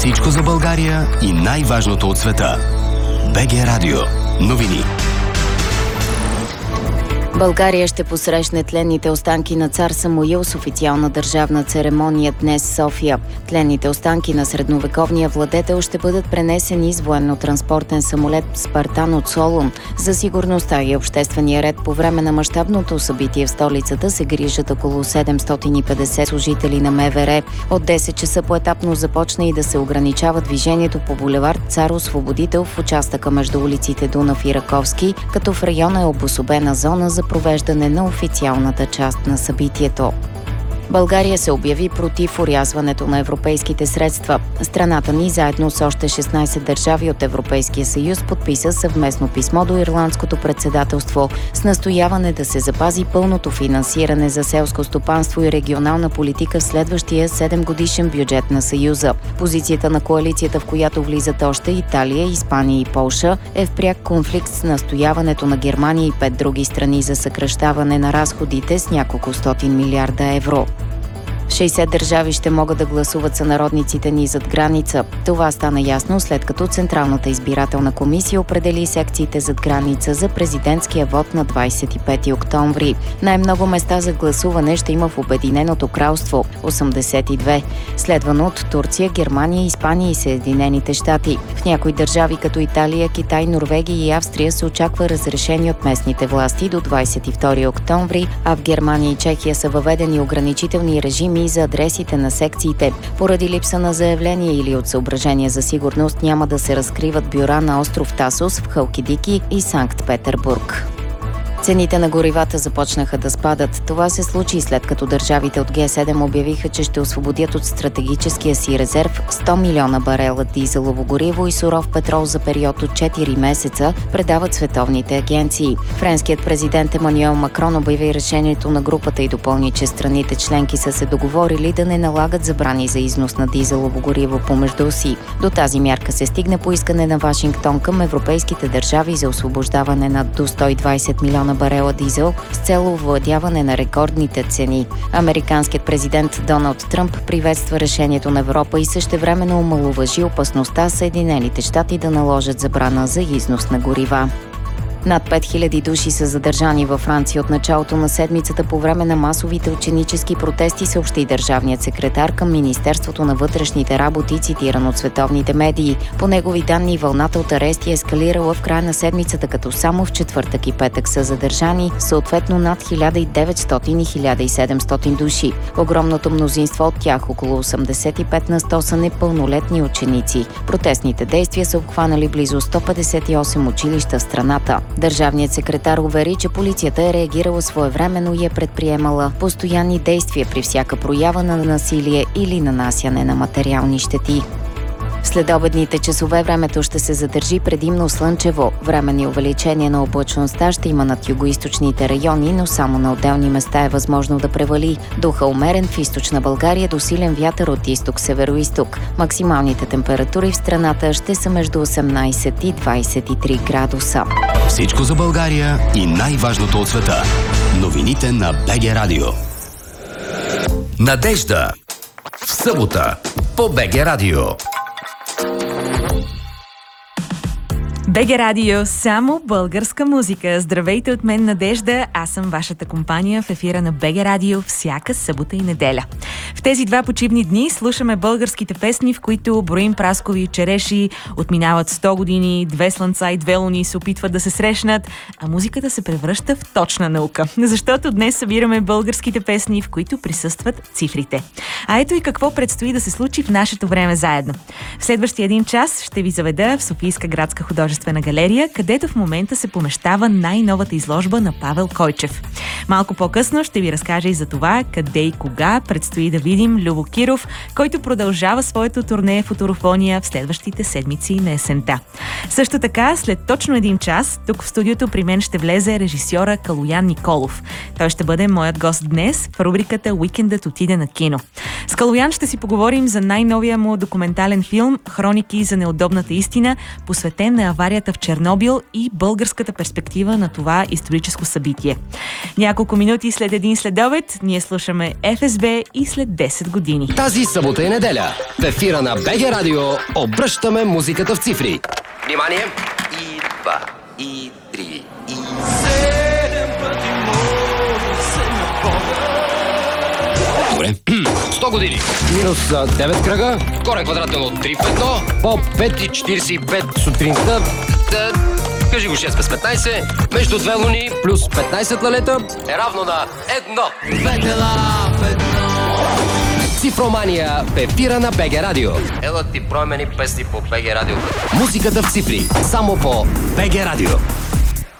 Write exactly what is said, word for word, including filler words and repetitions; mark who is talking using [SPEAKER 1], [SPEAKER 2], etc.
[SPEAKER 1] Всичко за България и най-важното от света. БГ Радио. Новини.
[SPEAKER 2] България ще посрещне тленните останки на цар Самуил с официална държавна церемония днес в София. Тленните останки на средновековния владетел ще бъдат пренесени с военно-транспортен самолет Спартан от Солун. За сигурността и обществения ред по време на мащабното събитие в столицата се грижат около седемстотин и петдесет служители на МВР. От десет часа поетапно започна и да се ограничава движението по булевард Цар Освободител в участъка между улиците Дунав и Раковски, като в района е обособена зона за провеждане на официалната част на събитието. България се обяви против орязването на европейските средства. Страната ни, заедно с още шестнайсет държави от Европейския съюз, подписа съвместно писмо до Ирландското председателство с настояване да се запази пълното финансиране за селско стопанство и регионална политика в следващия седемгодишен бюджет на Съюза. Позицията на коалицията, в която влизат още Италия, Испания и Полша, е в пряк конфликт с настояването на Германия и пет други страни за съкращаване на разходите с няколко стотин милиарда евро. шейсет държави ще могат да гласуват сънародниците ни зад граница. Това стана ясно, след като Централната избирателна комисия определи секциите зад граница за президентския вод на двайсет и пети октомври. Най-много места за гласуване ще има в Обединеното кралство – осемдесет и две, следвано от Турция, Германия, Испания и Съединените щати. В някои държави като Италия, Китай, Норвегия и Австрия се очаква разрешение от местните власти до двайсет и втори октомври, а в Германия и Чехия са въведени ограничителни режими и за адресите на секциите. Поради липса на заявление или от съображения за сигурност няма да се разкриват бюра на остров Тасос в Халкидики и Санкт-Петербург. Цените на горивата започнаха да спадат. Това се случи след като държавите от Г седем обявиха, че ще освободят от стратегическия си резерв сто милиона барела дизелово гориво и суров петрол за период от четири месеца, предават световните агенции. Френският президент Емануел Макрон обяви решението на групата и допълни, че страните членки са се договорили да не налагат забрани за износ на дизелово гориво помежду си. До тази мярка се стигна по искане на Вашингтон към европейските държави за освобождаване на до сто и двайсет милиона барела дизел с цел овладяване на рекордните цени. Американският президент Доналд Тръмп приветства решението на Европа и същевременно омаловажи опасността Съединените щати да наложат забрана за износ на горива. Над пет хиляди души са задържани във Франция от началото на седмицата по време на масовите ученически протести, съобщи държавният секретар към Министерството на вътрешните работи, цитиран от световните медии. По негови данни, вълната от арести е ескалирала в края на седмицата, като само в четвъртък и петък са задържани съответно над хиляда и деветстотин и хиляда и седемстотин души. Огромното мнозинство от тях, около осемдесет и пет на сто, са непълнолетни ученици. Протестните действия са обхванали близо сто петдесет и осем училища в страната. Държавният секретар увери, че полицията е реагирала своевременно и е предприемала постоянни действия при всяка проява на насилие или нанасяне на материални щети. В следобедните часове времето ще се задържи предимно слънчево. Временни увеличения на облачността ще има над югоизточните райони, но само на отделни места е възможно да превали. Духа умерен в източна България до силен вятър от изток-североизток. Максималните температури в страната ще са между осемнайсет и двайсет и три градуса.
[SPEAKER 1] Всичко за България и най-важното от света. Новините на БГ Радио. Надежда. В събота по БГ Радио.
[SPEAKER 3] БГ Радио, само българска музика. Здравейте от мен, Надежда. Аз съм вашата компания в ефира на БГ Радио всяка събота и неделя. В тези два почивни дни слушаме българските песни, в които броим праскови и череши, отминават сто години, две слънца и две луни се опитват да се срещнат, а музиката се превръща в точна наука. Защото днес събираме българските песни, в които присъстват цифрите. А ето и какво предстои да се случи в нашето време заедно. В следващия един час ще ви заведа в Софийска градска художествена галерия, където в момента се помещава най-новата изложба на Павел Койчев. Малко по-късно ще ви разкажа и за това къде и кога предстои да видим Любо Киров, който продължава своето турне Футурофония в следващите седмици на есента. Също така, след точно един час, тук в студиото при мен ще влезе режисьора Калоян Николов. Той ще бъде моят гост днес в рубриката "Уикендът отиде на кино". С Калоян ще си поговорим за най-новия му документален филм "Хроники за неудобната истина", посветен на авария аварията в Чернобил и българската перспектива на това историческо събитие. Няколко минути след един следобед ние слушаме Еф Ес Би и след десет години.
[SPEAKER 4] Тази събота и неделя в ефира на БГ Радио обръщаме музиката в цифри. Внимание! И два, и три, и седем пъти може се напомня. Добре. сто години. Минус девет кръга. Горе квадратен от три в едно. По пет и четиридесет и пет сутринта. Да, кажи го шест без петнайсет. Между две луни плюс петнайсет лалета е равно на едно. Две дела в едно. Цифромания в ефира на БГ Радио. Ела ти промени песни по БГ Радио. Музиката в цифри. Само по БГ Радио.